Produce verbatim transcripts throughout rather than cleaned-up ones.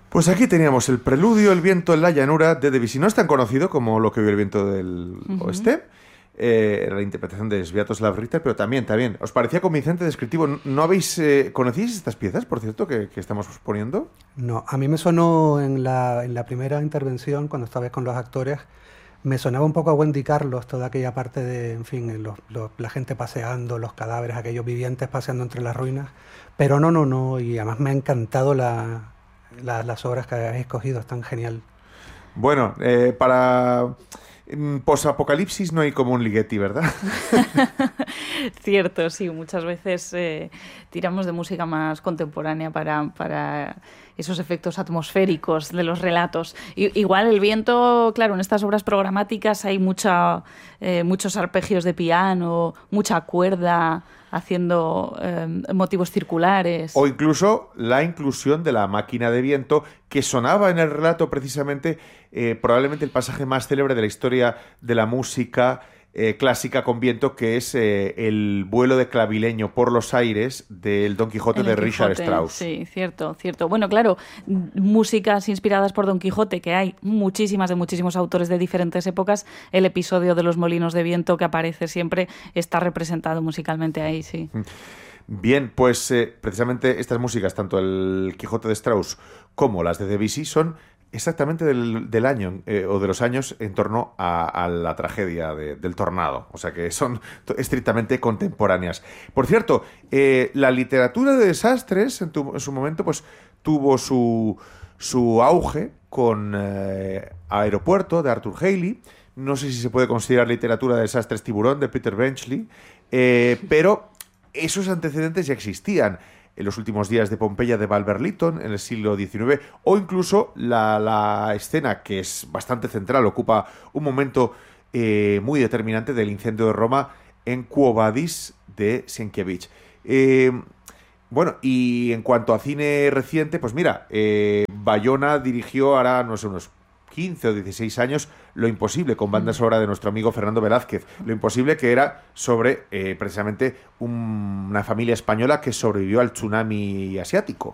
Pues aquí teníamos el preludio, El viento en la llanura de Debussy. No es tan conocido como Lo que vio el viento del uh-huh. oeste, eh, la interpretación de Sviatoslav Ritter, pero también, también. ¿Os parecía convincente, descriptivo? ¿No habéis eh, conocíais estas piezas, por cierto, que, que estamos poniendo? No, a mí me sonó en la, en la primera intervención, cuando estaba con los actores, me sonaba un poco a Wendy Carlos, toda aquella parte de, en fin, los, los, la gente paseando, los cadáveres, aquellos vivientes paseando entre las ruinas. Pero no, no, no, y además me ha encantado la... La, las obras que has escogido, están genial. Bueno, eh, para posapocalipsis no hay como un Ligeti, ¿verdad? Cierto, sí, muchas veces eh, tiramos de música más contemporánea para, para esos efectos atmosféricos de los relatos. I, igual el viento, claro, en estas obras programáticas hay mucha, eh, muchos arpegios de piano, mucha cuerda haciendo eh, motivos circulares. O incluso la inclusión de la máquina de viento, que sonaba en el relato precisamente, eh, probablemente el pasaje más célebre de la historia de la música eh, clásica con viento, que es eh, el vuelo de clavileño por los aires del Don Quijote el de Quijote, Richard Strauss. Sí, cierto, cierto. Bueno, claro, músicas inspiradas por Don Quijote, que hay muchísimas de muchísimos autores de diferentes épocas. El episodio de los molinos de viento que aparece siempre está representado musicalmente ahí, sí. Bien, pues eh, precisamente estas músicas, tanto el Quijote de Strauss como las de Debussy, son exactamente del, del año eh, o de los años en torno a, a la tragedia de, del tornado, o sea que son estrictamente contemporáneas. Por cierto, eh, la literatura de desastres en, tu, en su momento pues tuvo su, su auge con eh, Aeropuerto de Arthur Hailey. No sé si se puede considerar literatura de desastres Tiburón de Peter Benchley, eh, pero esos antecedentes ya existían en los últimos días de Pompeya de Valver Lytton en el siglo diecinueve, o incluso la, la escena que es bastante central, ocupa un momento eh, muy determinante del incendio de Roma en Quo Vadis de Sienkiewicz. Eh, bueno, y en cuanto a cine reciente, pues mira, eh, Bayona dirigió ahora, no sé, unos quince o dieciséis años, Lo imposible, con banda sonora de nuestro amigo Fernando Velázquez. Lo imposible, que era sobre eh, precisamente un, una familia española que sobrevivió al tsunami asiático.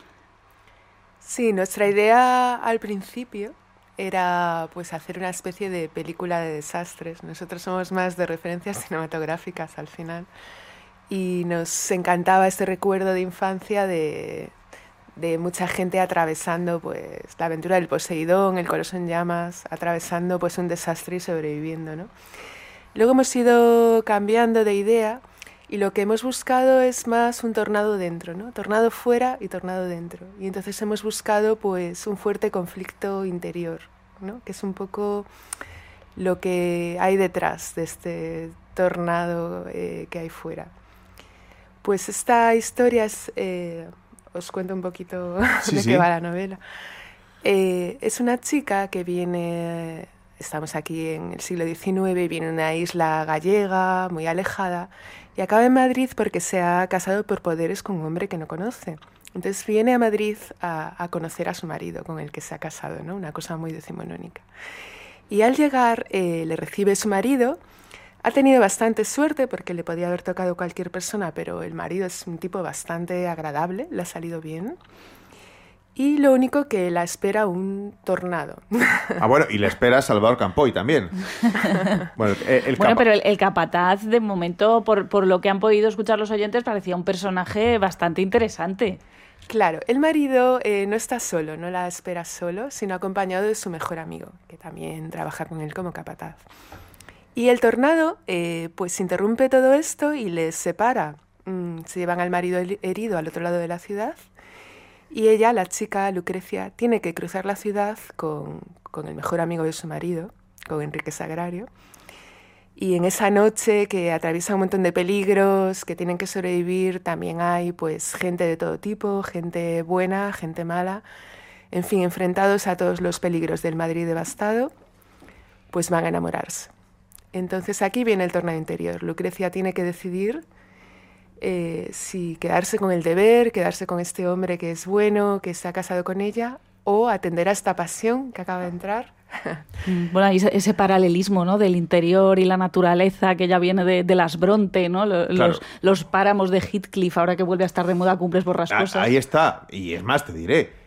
Sí, nuestra idea al principio era pues hacer una especie de película de desastres. Nosotros somos más de referencias cinematográficas al final, y nos encantaba este recuerdo de infancia de... de mucha gente atravesando pues la aventura del Poseidón, el Coloso en llamas, atravesando pues un desastre y sobreviviendo, ¿no? Luego hemos ido cambiando de idea y lo que hemos buscado es más un tornado dentro, ¿no? Tornado fuera y tornado dentro. Y entonces hemos buscado pues un fuerte conflicto interior, ¿no? Que es un poco lo que hay detrás de este tornado eh, que hay fuera. Pues esta historia es... Eh, os cuento un poquito sí, de sí. qué va la novela. Eh, es una chica que viene, estamos aquí en el siglo diecinueve, viene de una isla gallega, muy alejada, y acaba en Madrid porque se ha casado por poderes con un hombre que no conoce. Entonces viene a Madrid a, a conocer a su marido, con el que se ha casado, ¿no? Una cosa muy decimonónica. Y al llegar eh, le recibe su marido. Ha tenido bastante suerte porque le podía haber tocado cualquier persona, pero el marido es un tipo bastante agradable, le ha salido bien. Y lo único que la espera un tornado. Ah, bueno, y le espera Salvador Campoy también. Bueno, el, el bueno pero el, el capataz, de momento, por, por lo que han podido escuchar los oyentes, parecía un personaje bastante interesante. Claro, el marido eh, no está solo, no la espera solo, sino acompañado de su mejor amigo, que también trabaja con él como capataz. Y el tornado eh, pues interrumpe todo esto y les separa. Mm, se llevan al marido herido al otro lado de la ciudad y ella, la chica Lucrecia, tiene que cruzar la ciudad con, con el mejor amigo de su marido, con Enrique Sagrario. Y en esa noche que atraviesa un montón de peligros, que tienen que sobrevivir, también hay pues gente de todo tipo, gente buena, gente mala. En fin, enfrentados a todos los peligros del Madrid devastado, pues van a enamorarse. Entonces aquí viene el tornado interior. Lucrecia tiene que decidir eh, si quedarse con el deber, quedarse con este hombre que es bueno, que se ha casado con ella, o atender a esta pasión que acaba de entrar. Bueno, ese, ese paralelismo, ¿no?, del interior y la naturaleza que ya viene de, de las Bronte, ¿no? Los, claro. los páramos de Heathcliff, ahora que vuelve a estar de moda Cumbres Borrascosas. Ahí está. Y es más, te diré,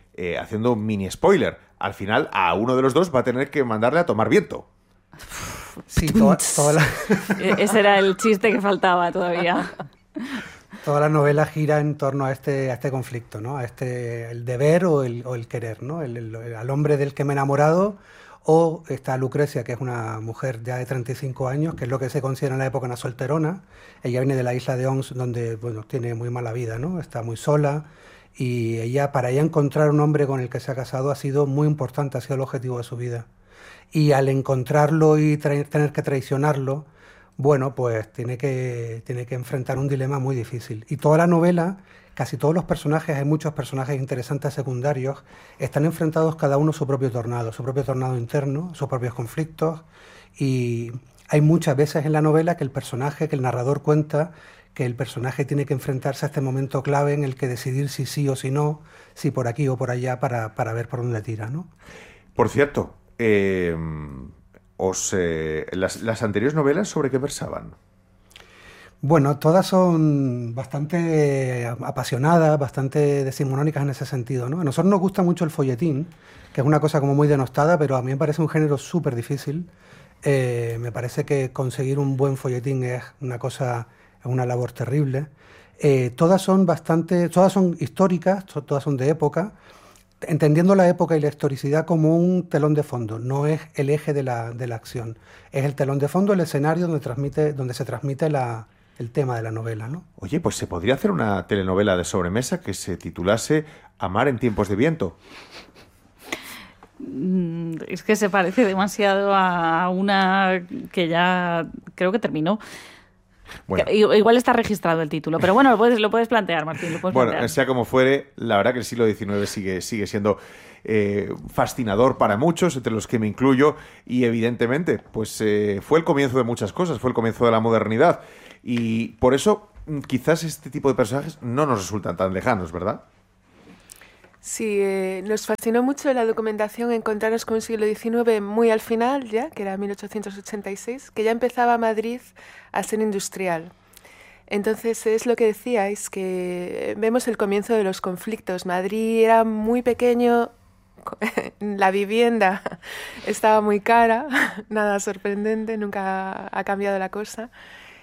eh, haciendo un mini spoiler, al final a uno de los dos va a tener que mandarle a tomar viento. Sí, toda, toda la... Ese era el chiste que faltaba todavía. Toda la novela gira en torno a este, a este conflicto, ¿no? A este, el deber o el, o el querer, ¿no? El, el, el, al hombre del que me he enamorado, o está Lucrecia, que es una mujer ya de treinta y cinco años, que es lo que se considera en la época una solterona. Ella viene de la isla de Ons, donde, bueno, tiene muy mala vida, ¿no? Está muy sola, y ella, para ella encontrar un hombre con el que se ha casado ha sido muy importante, ha sido el objetivo de su vida. Y al encontrarlo y tra- tener que traicionarlo, bueno, pues tiene que, tiene que enfrentar un dilema muy difícil. Y toda la novela, casi todos los personajes, hay muchos personajes interesantes secundarios, están enfrentados cada uno a su propio tornado, su propio tornado interno, sus propios conflictos. Y hay muchas veces en la novela que el personaje, que el narrador cuenta que el personaje tiene que enfrentarse a este momento clave en el que decidir si sí o si no, si por aquí o por allá, para, para ver por dónde tira, ¿no? Por cierto, eh, os, eh, las, las anteriores novelas, ¿sobre qué versaban? Bueno, todas son bastante apasionadas, bastante decimonónicas en ese sentido, ¿no? A nosotros nos gusta mucho el folletín, que es una cosa como muy denostada, pero a mí me parece un género súper difícil. Eh, me parece que conseguir un buen folletín es una cosa, es una labor terrible. Eh, todas son bastante, todas son históricas, to- todas son de época, entendiendo la época y la historicidad como un telón de fondo, no es el eje de la, de la acción. Es el telón de fondo, el escenario donde, transmite, donde se transmite la, el tema de la novela, ¿no? Oye, pues se podría hacer una telenovela de sobremesa que se titulase Amar en tiempos de viento. Mm, Es que se parece demasiado a una que ya creo que terminó. Bueno, Que i- igual está registrado el título, pero bueno, lo puedes, lo puedes plantear, Martín, lo puedes bueno, plantear. sea como fuere, la verdad que el siglo diecinueve sigue, sigue siendo eh, fascinador para muchos, entre los que me incluyo, y evidentemente, pues eh, fue el comienzo de muchas cosas, fue el comienzo de la modernidad, y por eso mm, quizás este tipo de personajes no nos resultan tan lejanos, ¿verdad? Sí, eh, nos fascinó mucho la documentación encontrarnos con un siglo diecinueve muy al final ya, que era mil ochocientos ochenta y seis, que ya empezaba Madrid a ser industrial. Entonces es lo que decíais, que vemos el comienzo de los conflictos. Madrid era muy pequeño, la vivienda estaba muy cara, nada sorprendente, nunca ha cambiado la cosa.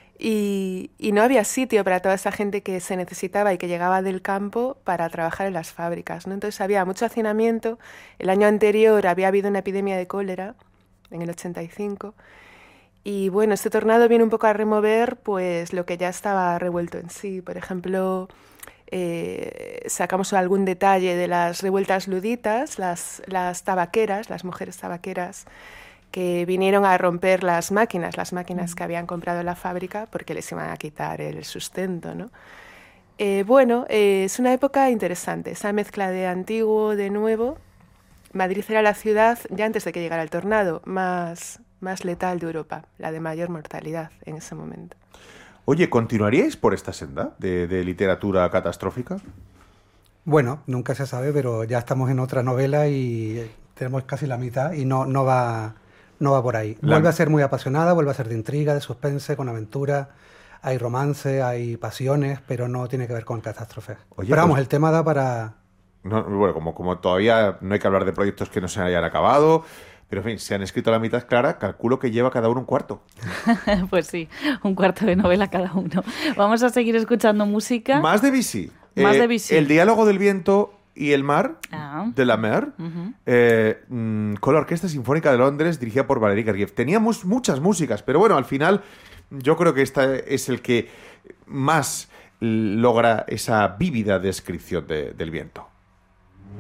Y, y no había sitio para toda esa gente que se necesitaba y que llegaba del campo para trabajar en las fábricas, ¿no? Entonces había mucho hacinamiento. El año anterior había habido una epidemia de cólera, en el ochenta y cinco. Y bueno, este tornado viene un poco a remover pues lo que ya estaba revuelto en sí. Por ejemplo, eh, sacamos algún detalle de las revueltas luditas, las, las tabaqueras, las mujeres tabaqueras, que vinieron a romper las máquinas, las máquinas que habían comprado en la fábrica porque les iban a quitar el sustento, ¿no? Eh, bueno, eh, es una época interesante, esa mezcla de antiguo, de nuevo. Madrid era la ciudad, ya antes de que llegara el tornado, más, más letal de Europa, la de mayor mortalidad en ese momento. Oye, ¿continuaríais por esta senda de, de literatura catastrófica? Bueno, nunca se sabe, pero ya estamos en otra novela y tenemos casi la mitad y no, no va... No va por ahí. La- Vuelve a ser muy apasionada, vuelve a ser de intriga, de suspense, con aventura. Hay romance, hay pasiones, pero no tiene que ver con catástrofes. Oye, pero vamos, pues- el tema da para... No, bueno, como, como todavía no hay que hablar de proyectos que no se hayan acabado, pero en fin, se han escrito la mitad clara, calculo que lleva cada uno un cuarto. Pues sí, un cuarto de novela cada uno. Vamos a seguir escuchando música. Más de Debussy. Más Eh, Debussy. El diálogo del viento y el mar, Ah. de la mer, Ujú. eh, mm, con la Orquesta Sinfónica de Londres, dirigida por Valery Gergiev. Teníamos muchas músicas, pero bueno, al final yo creo que este es el que más logra esa vívida descripción de- del viento.